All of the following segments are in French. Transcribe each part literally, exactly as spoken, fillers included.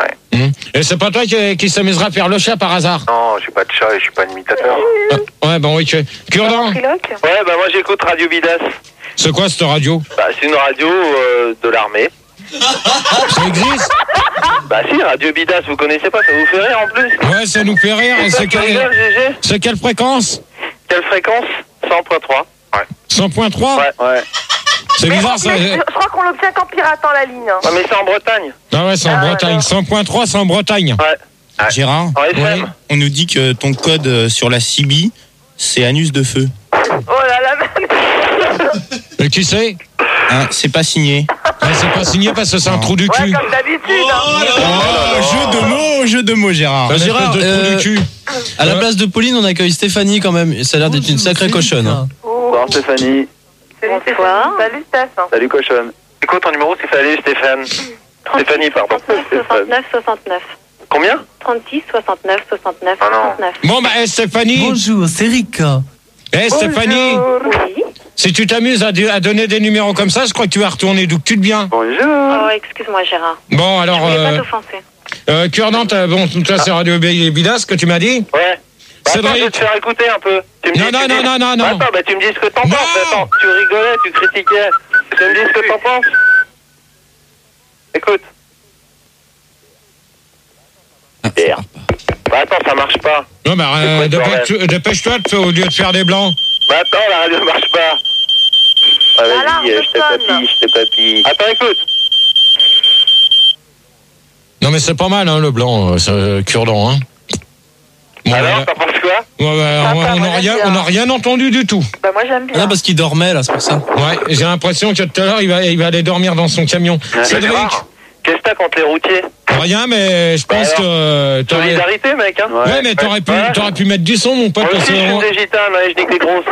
Ouais. Mmh. Et c'est pas toi qui, qui s'amusera à faire le chat par hasard? Non, je suis pas de chat et je suis pas un imitateur. Ah, ouais, bon, ok. Cure-dent? Ouais, bah moi j'écoute Radio Bidas. C'est quoi cette radio? Bah c'est une radio euh, de l'armée. Ça existe? Bah si, Radio Bidas, vous connaissez pas, ça vous fait rire en plus? Ouais, ça nous fait rire. Et c'est, quel... c'est quelle fréquence? Quelle fréquence? cent point trois. Ouais. cent point trois? Ouais, ouais. C'est mais bizarre, ça. Je, je crois qu'on l'obtient qu'en piratant la ligne. Ouais, mais c'est en Bretagne. Ah ouais, c'est en ah, Bretagne. cent point trois, c'est en Bretagne. Ouais. Ouais. Gérard, ouais. On nous dit que ton code sur la C B, c'est anus de feu. Oh là là, merde. Et qui c'est? Hein, c'est pas signé. Ouais, c'est pas signé parce que c'est un trou du cul. Ouais, comme d'habitude. Oh, hein. oh, oh, jeu de mots, jeu de mots, Gérard. Bah, Gérard, de euh, trou du cul. À la place de Pauline, on accueille Stéphanie quand même. Ça a l'air d'être une sacrée cochonne. Hein. Bonsoir Stéphanie. Salut Stéphane. Salut Steph. Salut cochonne. C'est quoi ton numéro? C'est Salut Stéphane. Stéphanie, pardon. soixante-neuf soixante-neuf. Combien? trente-six soixante-neuf soixante-neuf soixante-neuf. Bon bah hey, Stéphanie. Bonjour, c'est Rika. Eh hey, Stéphanie. Oui. Si tu t'amuses à, à donner des numéros comme ça, je crois que tu vas retourner d'où que tu te viens. Bonjour. Oh, excuse-moi Gérard. Bon alors. Je voulais euh, pas t'offenser. Euh, Cure-dent, bon, toi c'est Radio Bidas que tu m'as dit? Ouais. Bah, Cédric. attends, je vais te faire écouter un peu. Tu me non, dis, non, tu non, dis... non, non, non. Attends, bah tu me dis ce que t'en non. penses. Attends, tu rigolais, tu critiquais. Tu me dis ce que t'en penses. Écoute. Super. Bah attends, ça marche pas. Non, bah euh, dépêche-toi, dépêche-toi au lieu de faire des blancs. Bah attends, la radio marche pas. Ah, vas-y, je te papille, je te papille. Attends, écoute. Non, mais c'est pas mal, hein, le blanc, euh, c'est cure-dent, hein. Bon, alors, bah, t'en penses quoi? Ouais, bah, on n'a rien, on a rien entendu du tout. Bah moi j'aime bien. Ah, parce qu'il dormait là, c'est pour ça. Ouais, j'ai l'impression que tout à l'heure, il va, il va aller dormir dans son camion. Ouais, Cédric. Qu'est-ce que t'as contre les routiers? Rien, mais je pense bah, que... Euh, solidarité, mec, hein. Ouais, ouais mais t'aurais, ouais. Pu, ouais. t'aurais pu mettre du son, mon pote. Moi aussi, parce je suis des gitanes, hein, je nique les grosses.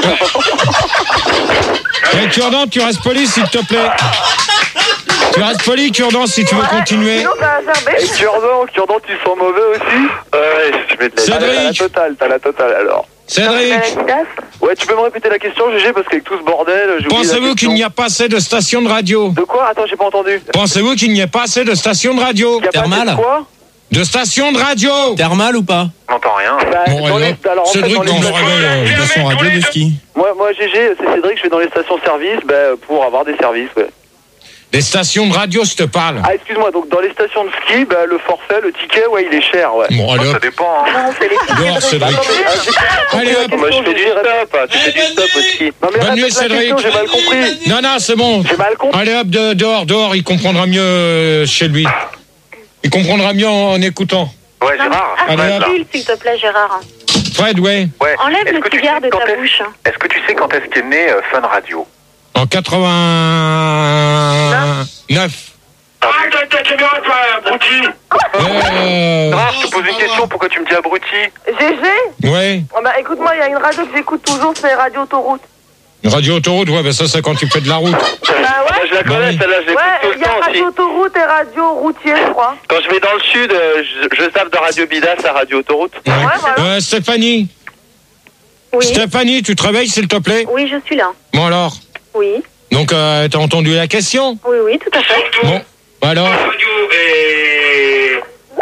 Hey, Cure-dent, tu restes poli, s'il te plaît. Tu restes poli, Cure-dent, si tu veux continuer. Sinon, ça va faire Et Cure-dent, Cure-dent, tu sens mauvais aussi? Ouais, je vais te la... Cédric. T'as la totale, t'as la totale, alors. Cédric. Ouais, tu peux me répéter la question, G G, parce qu'avec tout ce bordel... Pensez-vous qu'il n'y a pas assez de stations de radio? De quoi? Attends, j'ai pas entendu. Pensez-vous qu'il n'y a pas assez de stations de radio? Thermal? Quoi? De stations de radio? Thermal ou pas? J'entends rien. Bah, bon, dans les... alors, en Cédric, fait, dans dans les le réveil, euh, Station radio de ski. Moi, moi, G G, c'est Cédric, je vais dans les stations-service bah, pour avoir des services, ouais. Les stations de radio, je te parle. Ah, excuse-moi, donc dans les stations de ski, bah, le forfait, le ticket, ouais, il est cher, ouais. Bon, allez, ça dépend, hein. Non, c'est les dehors, Cédric. Allez, hop. Moi, je fais du stop, tu fais du stop au ski. Non, mais bonne nuit, Cédric. J'ai mal compris. Non, non, c'est bon. J'ai mal compris. Allez, hop, de, dehors, dehors, il comprendra mieux euh, chez lui. Il comprendra mieux en, en écoutant. Ouais, Gérard. Ah, allez, hop. s'il te plaît, Gérard. Fred, ouais. Ouais. Enlève le cigare de ta bouche. Est-ce que tu sais quand est-ce qu'est né euh, Fun Radio? En quatre-vingt-neuf. Arrête ta caméra, toi, abruti. Euh... Non, je te pose une question, pourquoi tu me dis abruti? G G. Ouais. Oh, bah écoute-moi, il y a une radio que j'écoute toujours, c'est Radio Autoroute. Radio Autoroute, ouais, bah ça c'est quand tu fais de la route. Bah ouais. Je la connais, oui. celle-là, je l'écoute Ouais, tout il le y a temps aussi. Radio Autoroute et Radio Routier, je crois. Quand je vais dans le sud, euh, je, je zappe de Radio Bidas à Radio Autoroute. Ouais. Ouais, voilà. Euh, Stéphanie. Oui. Stéphanie, tu te réveilles s'il te plaît? Oui, je suis là. Bon alors. Oui. Donc euh, t'as entendu la question? Oui, oui, tout à fait. Bon, alors. Radio et...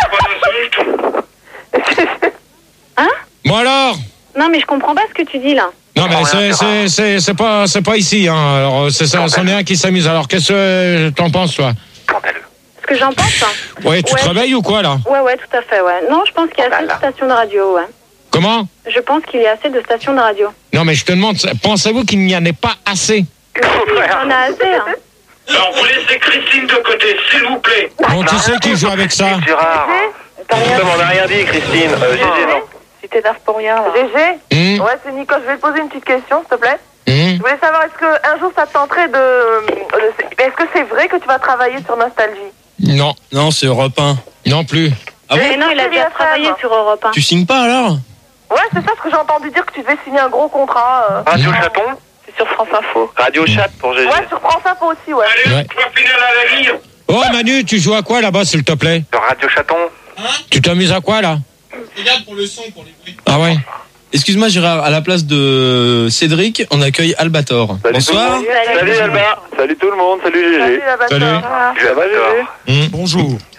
Hein? Bon alors. Non, mais je comprends pas ce que tu dis là. Non mais c'est c'est c'est c'est pas c'est pas ici hein. Alors c'est ça, c'en est un qui s'amuse. Alors qu'est-ce que t'en penses toi? Ce que j'en pense. Hein. Ouais, tu ouais. te réveilles ou quoi là? Ouais, ouais, tout à fait, ouais. Non, je pense qu'il y a assez de stations de radio, ouais. Comment? Je pense qu'il y a assez de stations de radio. Non mais je te demande, pensez-vous qu'il n'y en ait pas assez? On a assez, hein. Alors vous laissez Christine de côté, s'il vous plaît. Bon, tu sais qui joue avec ça? Gérard. On n'a rien dit, Christine. Euh, G G, non. Si t'énerves pour rien, là. G G. Mmh. Ouais, c'est Nico, je vais te poser une petite question, s'il te plaît. Mmh. Je voulais savoir, est-ce qu'un jour ça te tenterait de... Est-ce que c'est vrai que tu vas travailler sur Nostalgie? Non. Non, c'est Europe un. Non plus. Ah bon? Mais non, il a déjà travaillé sur Europe un. Tu signes pas alors? Ouais, c'est ça, parce que j'ai entendu dire que tu devais signer un gros contrat. Euh... Radio Chaton? C'est sur France Info. Radio Chat pour G G. Ouais, sur France Info aussi, ouais. Allez, Ouais. tu vas finir à la ligne. Oh Manu, tu joues à quoi là-bas s'il te plaît? Sur Radio Chaton? Tu t'amuses à quoi là? Regarde pour le son, pour les bruits. Ah ouais. Excuse-moi Gérard, à la place de Cédric, on accueille Albator. Salut Bonsoir. tout le monde. Salut Alba. Salut tout le monde. Salut G G. Salut, la bâtard. Salut. Ça va G G? Mmh. Bonjour.